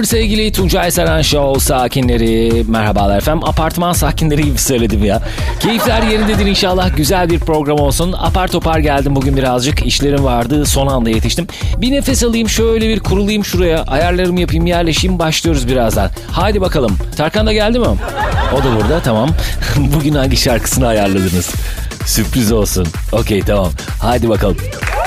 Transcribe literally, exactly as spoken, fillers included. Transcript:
sevgili Tuncay Saran Show sakinleri. Merhabalar efendim. Apartman sakinleri gibi söyledim ya. Keyifler yerindedir inşallah. Güzel bir program olsun. Apar topar geldim bugün birazcık. İşlerim vardı. Son anda yetiştim. Bir nefes alayım, şöyle bir kurulayım şuraya. Ayarlarımı yapayım, yerleşeyim. Başlıyoruz birazdan. Haydi bakalım. Tarkan da geldi mi? O da burada, tamam. Bugün hangi şarkısını ayarladınız? Sürpriz olsun. Okey, tamam. Haydi bakalım.